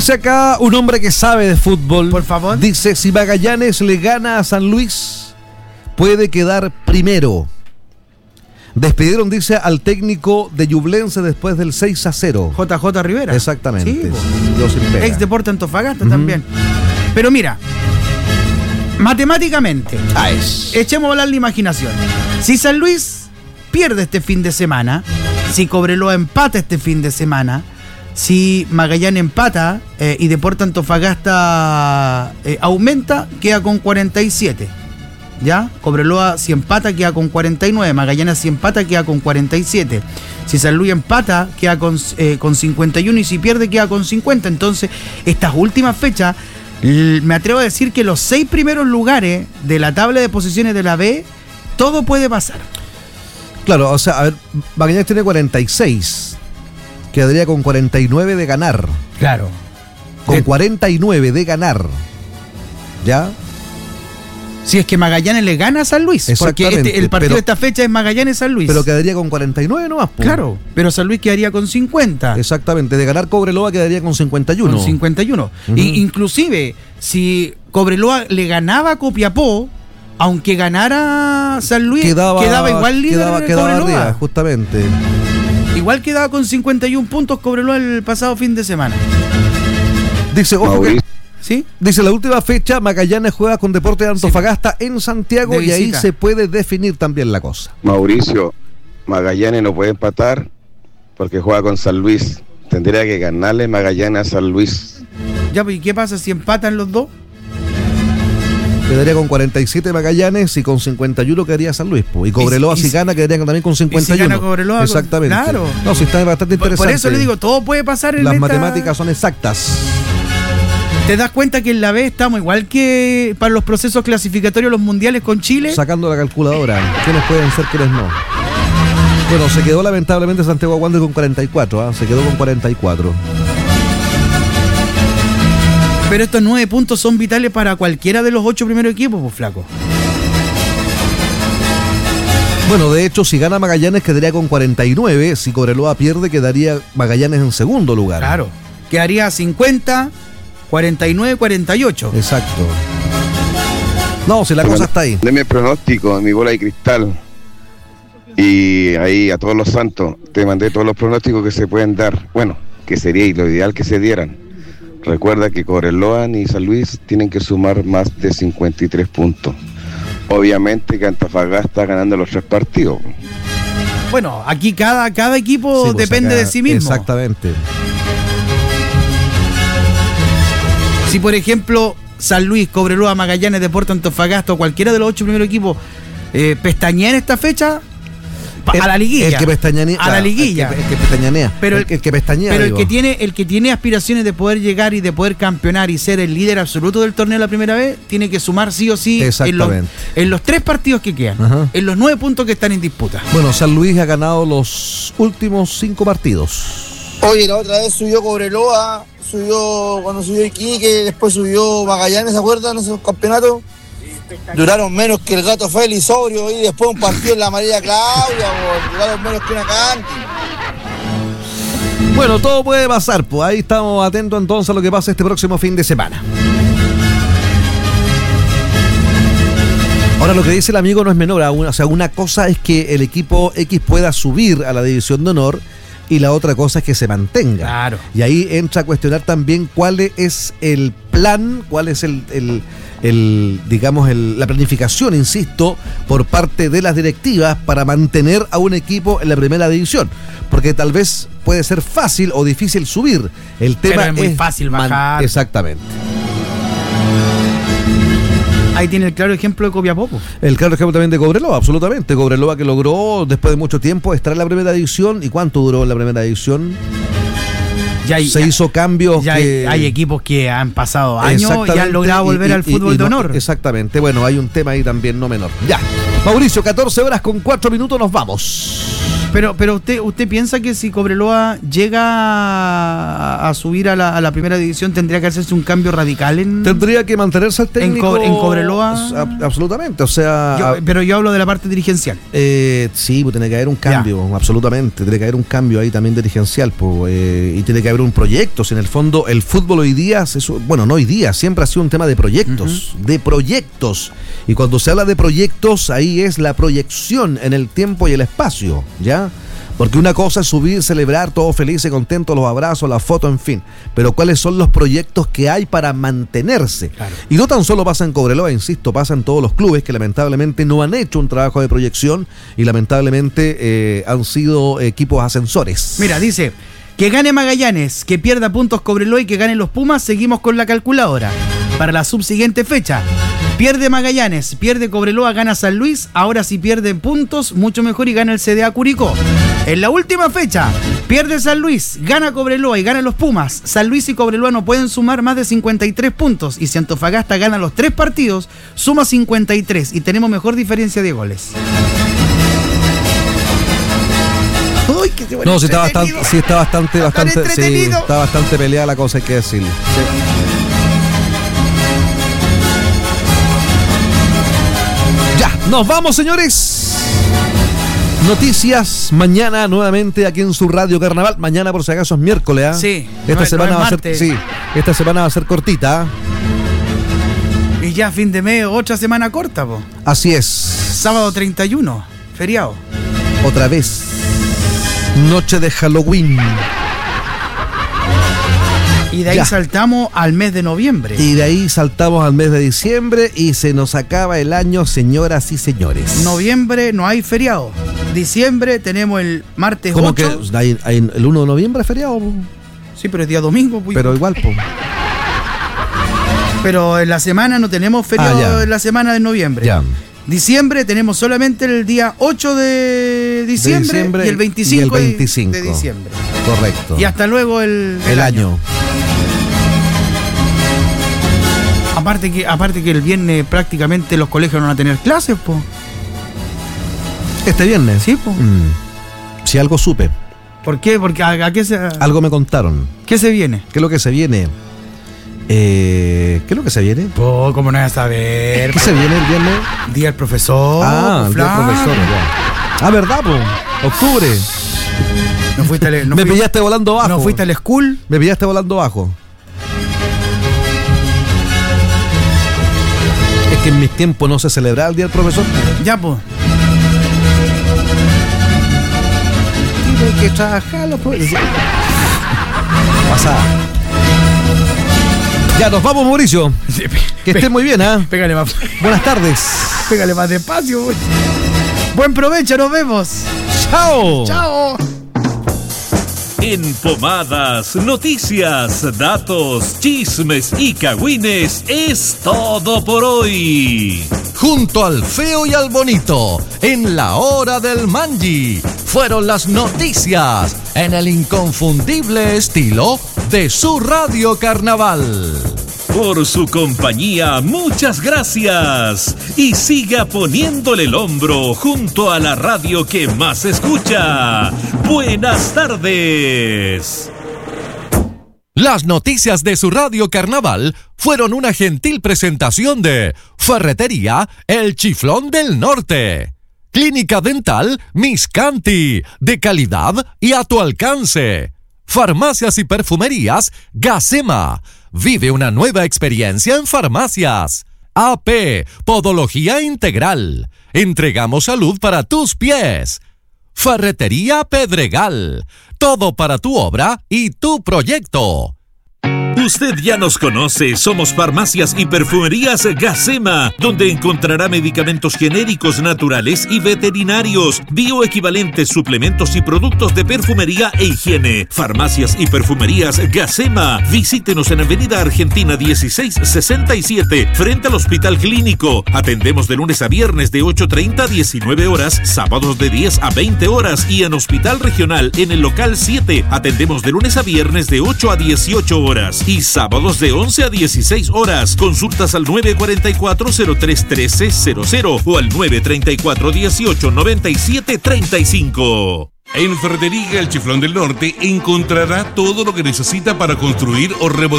Dice acá un hombre que sabe de fútbol. Por favor. Dice, si Magallanes le gana a San Luis, puede quedar primero. Despidieron, dice, al técnico de Ñublense después del 6-0. JJ Rivera. Exactamente. Sí, Yo sin pega. ex Deportes Antofagasta también. Pero mira, matemáticamente, echemos a volar la imaginación. Si San Luis pierde este fin de semana, si Cobreloa empata este fin de semana, si Magallanes empata y Deportes Antofagasta aumenta, queda con 47. ¿Ya? Cobreloa si empata queda con 49, Magallanes si empata queda con 47. Si San Luis empata queda con 51 y si pierde queda con 50. Entonces, estas últimas fechas, me atrevo a decir que los 6 primeros lugares de la tabla de posiciones de la B, todo puede pasar. Claro, o sea, a ver, Magallanes tiene 46. Quedaría con 49 de ganar. Claro. Con 49 de ganar. ¿Ya? Si es que Magallanes le gana a San Luis. Porque el partido de esta fecha es Magallanes-San Luis. Pero quedaría con 49 nomás. Po. Claro, pero San Luis quedaría con 50. Exactamente, de ganar Cobreloa quedaría con 51. Con 51. Inclusive, si Cobreloa le ganaba a Copiapó, aunque ganara San Luis, quedaba igual líder quedaba arriba, justamente. Igual quedaba con 51 puntos Cobreloa el pasado fin de semana. Dice, ojo que... ¿Sí? Dice, la última fecha Magallanes juega con Deportes de Antofagasta en Santiago y ahí se puede definir también la cosa. Mauricio, Magallanes no puede empatar porque juega con San Luis. Tendría que ganarle Magallanes a San Luis. Ya, ¿y qué pasa si empatan los dos? Quedaría con 47 Magallanes y con 51 quedaría San Luis. Y Cobreloa si gana quedaría también con 51. Si gana Cobreloa, exactamente. Claro. No, si está bastante interesante. Por eso le digo, todo puede pasar en las matemáticas son exactas. ¿Te das cuenta que en la B estamos igual que para los procesos clasificatorios los mundiales con Chile? Sacando la calculadora. ¿Quiénes pueden ser, quiénes no? Bueno, se quedó lamentablemente Santiago Wander con 44. Se quedó con 44. Pero estos 9 puntos son vitales para cualquiera de los 8 primeros equipos, pues, flaco. Bueno, de hecho, si gana Magallanes quedaría con 49. Si Cobreloa pierde, quedaría Magallanes en segundo lugar. Claro. Quedaría 50, 49, 48. Exacto. No, si la cosa está ahí. Deme el pronóstico, mi bola de cristal. Y ahí a todos los santos, te mandé todos los pronósticos que se pueden dar. Bueno, que sería lo ideal que se dieran. Recuerda que Cobreloa y San Luis tienen que sumar más de 53 puntos. Obviamente que Antofagasta está ganando los 3 partidos. Bueno, aquí cada equipo sí, pues depende de sí mismo. Exactamente. Si por ejemplo San Luis, Cobreloa, Magallanes, Deportes Antofagasta o cualquiera de los 8 primeros equipos pestañea en esta fecha, a la liguilla. El que pestañanea. A la liguilla. El que pestañanea. Pero el que pestañea. Pero el que tiene aspiraciones de poder llegar y de poder campeonar y ser el líder absoluto del torneo la primera vez, tiene que sumar sí o sí en los 3 partidos que quedan. Ajá. En los 9 puntos que están en disputa. Bueno, San Luis ha ganado los últimos 5 partidos. Oye, la otra vez subió Cobreloa, cuando subió Iquique, después subió Magallanes, ¿se acuerdan? Esos campeonatos duraron menos que el Gato Félix sobrio y después un partido en la María Claudia, duraron menos que una Candy. Bueno, todo puede pasar, pues ahí estamos atentos entonces a lo que pasa este próximo fin de semana. Ahora, lo que dice el amigo no es menor, o sea, una cosa es que el equipo X pueda subir a la división de honor y la otra cosa es que se mantenga. Claro. Y ahí entra a cuestionar también cuál es el plan, cuál es la planificación, insisto, por parte de las directivas para mantener a un equipo en la primera división. Porque tal vez puede ser fácil o difícil subir. El tema es muy fácil bajar. Exactamente. Ahí tiene el claro ejemplo de Copiapó. El claro ejemplo también de Cobreloa, absolutamente. Cobreloa que logró, después de mucho tiempo, estar en la primera división. ¿Y cuánto duró en la primera división? Se hizo cambios. Hay equipos que han pasado años y han logrado volver al fútbol de honor. Exactamente. Bueno, hay un tema ahí también no menor. Ya. Mauricio, 14 horas con 4 minutos, nos vamos. Pero usted piensa que si Cobreloa llega a subir a la primera división, ¿tendría que hacerse un cambio radical en...? Tendría que mantenerse el técnico en Cobreloa. Absolutamente, o sea... Pero yo hablo de la parte dirigencial. Sí, pues tiene que haber un cambio, absolutamente. Tiene que haber un cambio ahí también dirigencial, pues, y tiene que haber un proyecto. Si en el fondo el fútbol hoy día, no hoy día, siempre ha sido un tema de proyectos, Y cuando se habla de proyectos, ahí es la proyección en el tiempo y el espacio, ¿ya? Porque una cosa es subir, celebrar, todos felices, contentos, los abrazos, las fotos, en fin. Pero ¿cuáles son los proyectos que hay para mantenerse? Claro. Y no tan solo pasa en Cobreloa, insisto, pasa en todos los clubes que lamentablemente no han hecho un trabajo de proyección y lamentablemente han sido equipos ascensores. Mira, dice, que gane Magallanes, que pierda puntos Cobreloa y que ganen los Pumas, seguimos con la calculadora. Para la subsiguiente fecha, pierde Magallanes, pierde Cobreloa, gana San Luis, ahora si pierden puntos, mucho mejor y gana el CDA Curicó. En la última fecha, pierde San Luis, gana Cobreloa y gana los Pumas. San Luis y Cobreloa no pueden sumar más de 53 puntos y si Antofagasta gana los 3 partidos, suma 53 y tenemos mejor diferencia de goles. Uy, qué bueno. No, sí está bastante, sí, está bastante peleada la cosa, hay que decirlo. Sí. Ya, nos vamos, señores. Noticias mañana nuevamente aquí en su Radio Carnaval. Mañana, por si acaso, es miércoles, ¿eh? Sí. Esta semana va a ser cortita. Y ya fin de mes, otra semana corta, po. Así es. Sábado 31, feriado. Otra vez. Noche de Halloween. Y de ahí saltamos al mes de noviembre. Y de ahí saltamos al mes de diciembre y se nos acaba el año, señoras y señores. Noviembre no hay feriado. Diciembre tenemos el martes 8. ¿Cómo que hay el 1 de noviembre es feriado? Sí, pero es día domingo. Pues. Pero igual, pues. Pero en la semana no tenemos feriado en la semana de noviembre. Ya. Diciembre tenemos solamente el día 8 de diciembre y el 25, de diciembre. Correcto. Y hasta luego el año. Aparte que el viernes prácticamente los colegios no van a tener clases, po. ¿Este viernes? Sí, po. Si algo supe. ¿Por qué? Porque ¿a qué se...? Algo me contaron. ¿Qué se viene? ¿Qué es lo que se viene? ¿Qué es lo que se viene? Po, ¿cómo no vas a saber? ¿Qué se viene el viernes? Día del profesor. El día del profesor, ya. ¿Verdad, po? Octubre. No fuiste me pillaste volando bajo. ¿No fuiste al school? Me pillaste volando bajo. Es que en mis tiempos no se celebraba el día del profesor. Ya, pues. Tiene que trabajar los profesores. Pasada. Ya, nos vamos, Mauricio. Que estés muy bien, ¿ah? Pégale más. Buenas tardes. Pégale más despacio, güey. Buen provecho, nos vemos. Chao. Chao. En Pomadas, noticias, datos, chismes y cagüines es todo por hoy. Junto al feo y al bonito, en la hora del Manji, fueron las noticias en el inconfundible estilo de su Radio Carnaval. Por su compañía, muchas gracias. Y siga poniéndole el hombro junto a la radio que más escucha. Buenas tardes. Las noticias de su Radio Carnaval fueron una gentil presentación de Ferretería El Chiflón del Norte. Clínica Dental Miscanti, de calidad y a tu alcance. Farmacias y perfumerías Gacema. Vive una nueva experiencia en farmacias. AP, Podología Integral. Entregamos salud para tus pies. Ferretería Pedregal. Todo para tu obra y tu proyecto. Usted ya nos conoce, somos Farmacias y Perfumerías Gacema, donde encontrará medicamentos genéricos, naturales y veterinarios, bioequivalentes, suplementos y productos de perfumería e higiene. Farmacias y Perfumerías Gacema. Visítenos en Avenida Argentina 1667, frente al Hospital Clínico. Atendemos de lunes a viernes de 8:30 a 19 horas, sábados de 10 a 20 horas y en Hospital Regional en el local 7. Atendemos de lunes a viernes de 8 a 18 horas. Y sábados de 11 a 16 horas. Consultas al 944-031300 o al 934-1897-35. En Ferretería El Chiflón del Norte encontrará todo lo que necesita para construir o remodelar